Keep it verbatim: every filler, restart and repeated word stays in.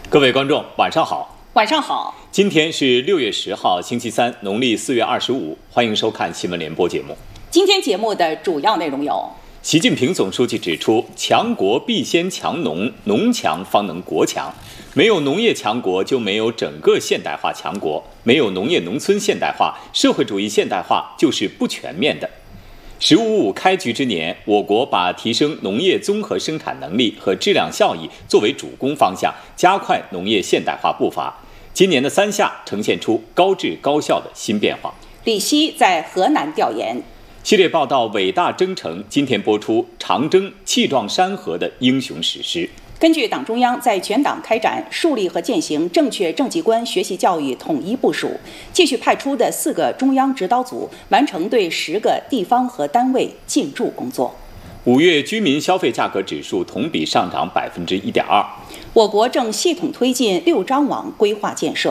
各位观众，晚上好。 晚上好。 今天是六月十号，星期三，农历四月二十五。欢迎收看新闻联播节目。 今天节目的主要内容有： 习近平总书记指出，强国必先强农，农强方能国强。没有农业强国，就没有整个现代化强国；没有农业农村现代化，社会主义现代化就是不全面的。十五五开局之年，我国把提升农业综合生产能力和质量效益作为主攻方向，加快农业现代化步伐。今年的三下呈现出高质高效的新变化。 李希在河南调研。 系列报道《伟大征程》今天播出长征气壮山河的英雄史诗。 根据党中央在全党开展树立和践行正确政绩观学习教育统一部署，继续派出的四个中央指导组完成对十个地方和单位进驻工作。 五月居民消费价格指数同比上涨百分之一点二。 我国正系统推进六张网规划建设。